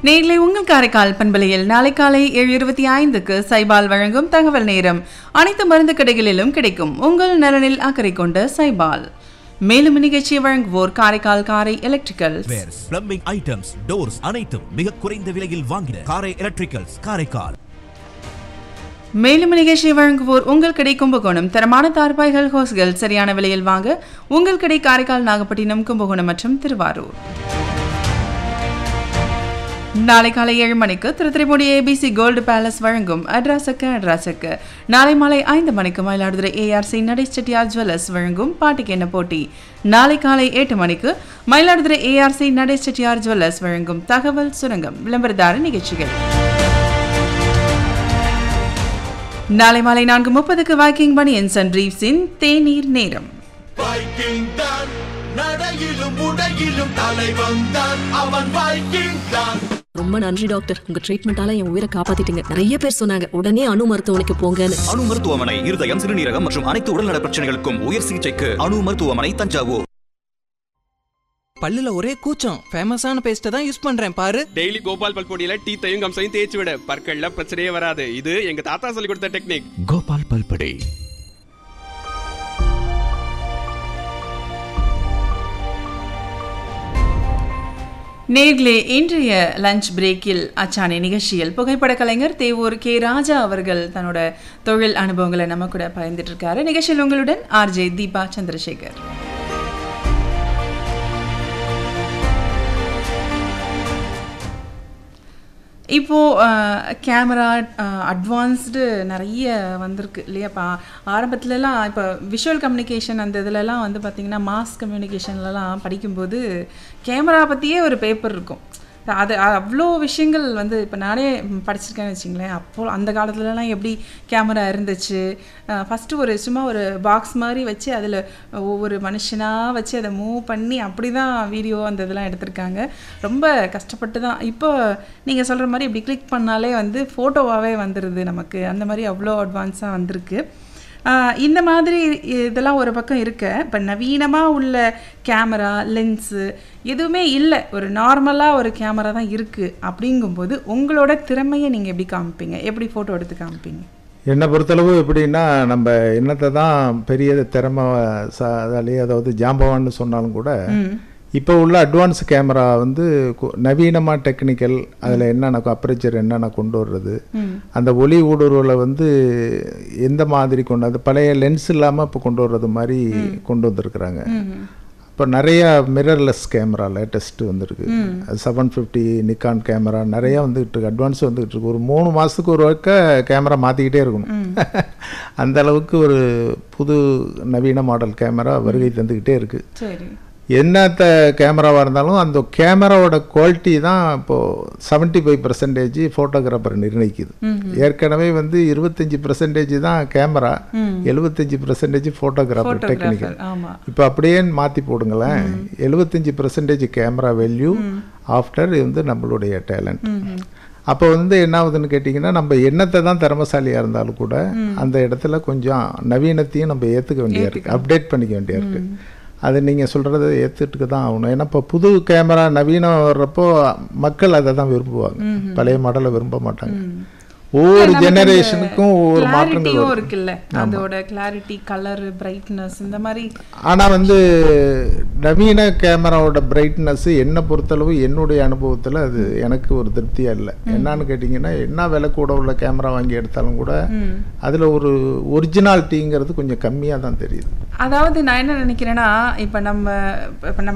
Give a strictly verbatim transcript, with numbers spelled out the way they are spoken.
நேரிலே உங்கள் காரைக்கால் பண்பலையில் நாளை காலை ஏழு இருபத்தி ஐந்துக்கு சைபால் வழங்கும் தகவல் நேரம். அனைத்து மருந்து கடைகளிலும் கிடைக்கும். உங்கள் நலனில் அக்கறை கொண்ட சைபால். மேலும் நிகழ்ச்சியை வழங்குவோர் காரைக்கால் காரை எலக்ட்ரிக்கல்ஸ். பிளம்பிங் ஐட்டம்ஸ், டோர்ஸ் அனைத்தும் மிக குறைந்த விலையில் வாங்கின காரை எலக்ட்ரிக்கல்ஸ் காரைக்கால். மேலும் நிகழ்ச்சியை வழங்குவோர் உங்கள் கடை கும்பகோணம். தரமான தார்பாய்கள், ஹோஸ்கள் சரியான விலையில் வாங்க உங்கள் கடை காரைக்கால், நாகப்பட்டினம், கும்பகோணம் மற்றும் திருவாரூர். நாளை காலை ஏழு மணிக்கு திருத்துறைப்பூண்டி ஏபிசி கோல்டு பேலஸ் வழங்கும் அட்ராசக்கு அட்ராசக்கு. நாளை மாலை ஐந்து மணிக்கு மயிலாடுதுறை ஏஆர்சி நடேஷ் செட்டியார் ஜுவல்லர்ஸ் வழங்கும் பாட்டுக்கு என்ன போட்டி. நாளை காலை எட்டு மணிக்கு மயிலாடுதுறை ஏஆர்சி நடேஷ் செட்டியார் ஜுவல்லர்ஸ் வழங்கும் தகவல் சுரங்கம் விளம்பரதார நிகழ்ச்சிகள். நாளை மாலை நான்கு முப்பதுக்கு வைக்கிங் பனியன்ஸ் அண்ட் பிரீஃப்ஸின் தேநீர் நேரம். ரொம்ப நன்றி டாக்டர், உங்க ட்ரீட்மெண்டால என் உயிரை காப்பாத்திட்டீங்க. நிறைய பேர் சொன்னாங்க உடனே அணு மருத்துவமனைக்கு போங்கன்னு. அணு மருத்துவமனை இருதயம், சிறுநீரகம் மற்றும் அனைத்து உடல்நல பிரச்சனைகளுக்கும் உயர் சிகிச்சைக்கு அணு மருத்துவமனை, தஞ்சாவூர். பல்லுல ஒரே கூச்சம், ஃபேமஸான பேஸ்ட தான் யூஸ் பண்றேன் பாரு. டெய்லி கோபால் பல்பொடியில டீத்தையும் கம்சையும் தேய்ச்சி விட, பற்கள்ல பிரச்சனையே வராது. இது எங்க தாத்தா சொல்லி கொடுத்த டெக்னிக். கோபால் பல்பொடி. நேர்களே, இன்றைய லஞ்ச் பிரேக்கில் அச்சானி நிகழ்ச்சியில் புகைப்பட கலைஞர் தேவூர் கே ராஜா அவர்கள் தன்னோட தொழில் அனுபவங்களை நம்ம கூட பகிர்ந்துட்டு இருக்காரு. நிகழ்ச்சியில் உங்களுடன் ஆர்ஜே தீபா சந்திரசேகர். இப்போது கேமரா அட்வான்ஸ்டு நிறைய வந்திருக்கு இல்லையாப்பா. ஆரம்பத்துலலாம் இப்போ விஷுவல் கம்யூனிகேஷன் அந்த இதிலலாம் வந்து பார்த்திங்கன்னா மாஸ் கம்யூனிகேஷன்லலாம் படிக்கும்போது கேமரா பற்றியே ஒரு பேப்பர் இருக்கும். அது அவ்வளோ விஷயங்கள் வந்து இப்போ நானே படிச்சிருக்கேன்னு வச்சிங்களேன். அப்போது அந்த காலத்துலலாம் எப்படி கேமரா இருந்துச்சு, ஃபஸ்ட்டு ஒரு சும்மா ஒரு பாக்ஸ் மாதிரி வச்சு அதில் ஒவ்வொரு மனுஷனாக வச்சு அதை மூவ் பண்ணி அப்படி தான் வீடியோ அந்த இதெல்லாம் எடுத்திருக்காங்க. ரொம்ப கஷ்டப்பட்டு தான். இப்போ நீங்கள் சொல்கிற மாதிரி இப்படி கிளிக் பண்ணாலே வந்து ஃபோட்டோவாகவே வந்துடுது நமக்கு. அந்த மாதிரி அவ்வளோ அட்வான்ஸாக வந்திருக்கு. இந்த மாதிரி இதெல்லாம் ஒரு பக்கம் இருக்க, இப்போ நவீனமாக உள்ள கேமரா, லென்ஸு எதுவுமே இல்லை, ஒரு நார்மலாக ஒரு கேமரா தான் இருக்குது. அப்படிங்கும்போது உங்களோட திறமையை நீங்கள் எப்படி காமிப்பீங்க, எப்படி ஃபோட்டோ எடுத்து காமிப்பீங்க? என்னை பொறுத்தளவு எப்படின்னா, நம்ம என்னத்தை தான் பெரிய திறமை சாதாலே அதாவது ஜாம்பவான்னு சொன்னாலும் கூட இப்போ உள்ள அட்வான்ஸ் கேமரா வந்து நவீனமாக டெக்னிக்கல், அதில் என்னென்ன அப்பரேச்சர் என்னென்ன கொண்டு வர்றது, அந்த ஒளி ஊடுருவலை வந்து எந்த மாதிரி கொண்டு அது பழைய லென்ஸ் இல்லாமல் இப்போ கொண்டு வர்றது மாதிரி கொண்டு வந்திருக்கிறாங்க. இப்போ நிறையா மிரர்லெஸ் கேமரா லேட்டஸ்ட்டு வந்துருக்கு. செவன் ஃபிஃப்டி நிக்கான் கேமரா நிறையா வந்துக்கிட்டு இருக்கு, அட்வான்ஸ் வந்துக்கிட்டு இருக்கு. ஒரு மூணு மாதத்துக்கு ஒரு வரைக்க கேமரா மாற்றிக்கிட்டே இருக்கணும். அந்த அளவுக்கு ஒரு புது நவீன மாடல் கேமரா வருகை தந்துக்கிட்டே இருக்குது. என்னத்த கேமராவாக இருந்தாலும் அந்த கேமராவோட குவாலிட்டி தான் இப்போது செவன்ட்டி ஃபைவ் பர்சன்டேஜ் ஃபோட்டோகிராஃபர் நிர்ணயிக்குது. ஏற்கனவே வந்து இருபத்தஞ்சி பர்சன்டேஜ் தான் கேமரா, எழுபத்தஞ்சி பர்சன்டேஜ் ஃபோட்டோகிராஃபர் டெக்னிக்கல். இப்போ அப்படியே மாற்றி போடுங்களேன், எழுபத்தஞ்சி பர்சன்டேஜ் கேமரா வேல்யூ ஆஃப்டர் வந்து நம்மளுடைய டேலண்ட். அப்போ வந்து என்ன ஆகுதுன்னு கேட்டிங்கன்னா, நம்ம என்னத்தை தான் திறமசாலியாக இருந்தாலும் கூட அந்த இடத்துல கொஞ்சம் நவீனத்தையும் நம்ம ஏற்றுக்க வேண்டியா இருக்குது, அப்டேட் பண்ணிக்க வேண்டியா இருக்குது. அது நீங்கள் சொல்கிறத ஏற்றுட்டுக்கு தான் ஆகணும். ஏன்னா இப்போ புது கேமரா நவீனம் வர்றப்போ மக்கள் அதை தான் விரும்புவாங்க, பழைய மாடலை விரும்ப மாட்டாங்க. ஒவ்வொரு ஜெனரேஷனுக்கும் ஒவ்வொரு மாற்றங்களும் இருக்குல்ல, அதோட கிளாரிட்டி, கலர், பிரைட்னஸ் இந்த மாதிரி. ஆனால் வந்து நவீன கேமராவோட பிரைட்னஸ் என்னை பொறுத்தளவு என்னுடைய அனுபவத்தில் அது எனக்கு ஒரு திருப்தியாக இல்லை. என்னன்னு கேட்டிங்கன்னா, என்ன விலை கூட உள்ள கேமரா வாங்கி எடுத்தாலும் கூட அதில் ஒரு ஒரிஜினாலிட்டிங்கிறது கொஞ்சம் கம்மியாக தான் தெரியுது. அதாவது நான் என்ன நினைக்கிறேன்னா, இப்போ நம்ம இப்போ நம்ம